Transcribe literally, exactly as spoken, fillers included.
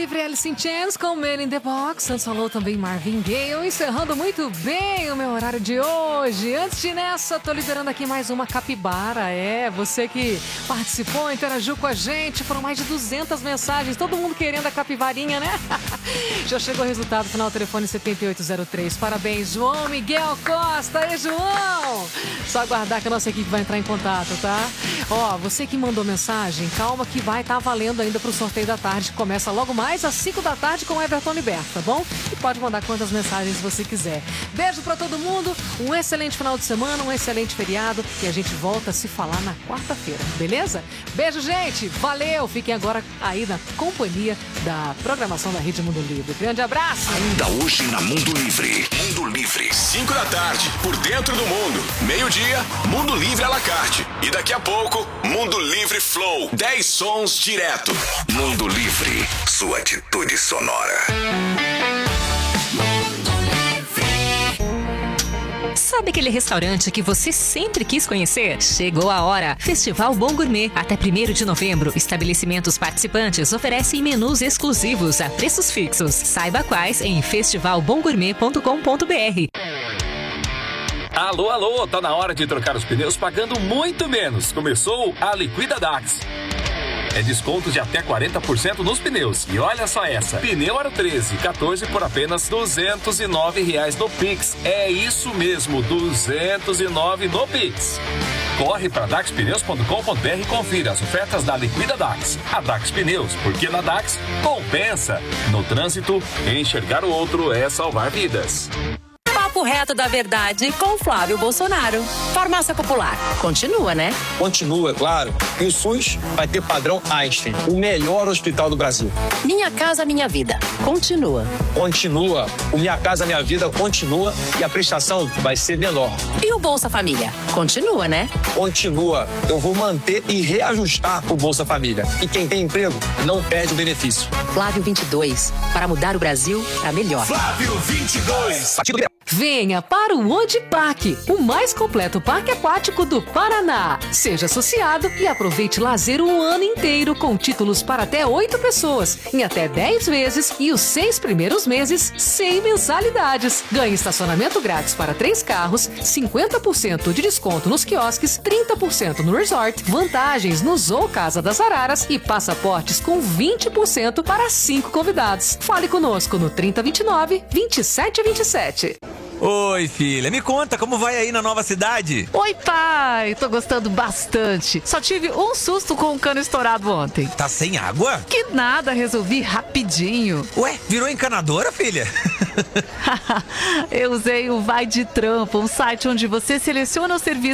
Livre, Alice in Chains com Man in the Box. Antes falou também Marvin Gaye. Encerrando muito bem o meu horário de hoje. Antes de ir nessa, tô liberando aqui mais uma capibara. É, você que participou, interagiu com a gente. Foram mais de duzentas mensagens. Todo mundo querendo a capivarinha, né? Já chegou o resultado, final do telefone setenta e oito zero três. Parabéns, João Miguel Costa. Aí, João! Só aguardar que a nossa equipe vai entrar em contato, tá? Ó, você que mandou mensagem, calma que vai estar tá valendo ainda pro sorteio da tarde. Começa logo mais às cinco da tarde com o Everton Liberto, tá bom? E pode mandar quantas mensagens você quiser. Beijo pra todo mundo, um excelente final de semana, um excelente feriado e a gente volta a se falar na quarta-feira, beleza? Beijo, gente! Valeu! Fiquem agora aí na companhia da programação da Rede Mundo Livre. Grande abraço! Ainda hoje na Mundo Livre. Mundo Livre. cinco da tarde, por dentro do mundo. Meio-dia, Mundo Livre à la carte. E daqui a pouco, Mundo Livre Flow. dez sons direto. Mundo Livre, sua atitude sonora. Sabe aquele restaurante que você sempre quis conhecer? Chegou a hora! Festival Bom Gourmet. Até primeiro de novembro, estabelecimentos participantes oferecem menus exclusivos a preços fixos. Saiba quais em festival bom gourmet ponto com ponto b r. Alô, alô, tá na hora de trocar os pneus pagando muito menos. Começou a Liquida Dax. É desconto de até quarenta por cento nos pneus. E olha só essa. Pneu Aro treze, quatorze por apenas duzentos e nove reais no Pix. É isso mesmo, duzentos e nove no Pix. Corre para dax pneus ponto com ponto b r e confira as ofertas da Liquida Dax. A Dax Pneus, porque na Dax compensa. No trânsito, enxergar o outro é salvar vidas. Papo reto da verdade com Flávio Bolsonaro. Farmácia Popular. Continua, né? Continua, é claro. E o SUS vai ter padrão Einstein, o melhor hospital do Brasil. Minha Casa Minha Vida. Continua. Continua. O Minha Casa Minha Vida continua e a prestação vai ser menor. E o Bolsa Família? Continua, né? Continua. Eu vou manter e reajustar o Bolsa Família. E quem tem emprego não perde o benefício. Flávio vinte e dois. Para mudar o Brasil a melhor. Flávio vinte e dois. Venha para o Odiparque, o mais completo parque aquático do Paraná. Seja associado e aproveite lazer o ano inteiro com títulos para até oito pessoas, em até dez vezes e os seis primeiros meses sem mensalidades. Ganhe estacionamento grátis para três carros, cinquenta por cento de desconto nos quiosques, trinta por cento no resort, vantagens no Zoo Casa das Araras e passaportes com vinte por cento para cinco convidados. Fale conosco no trinta, vinte e nove, vinte e sete vinte e sete. Oi, filha, me conta, como vai aí na nova cidade? Oi, pai, tô gostando bastante. Só tive um susto com o cano estourado ontem. Tá sem água? Que nada, resolvi rapidinho. Ué, virou encanadora, filha? Eu usei o Vai de Trampo, um site onde você seleciona o serviço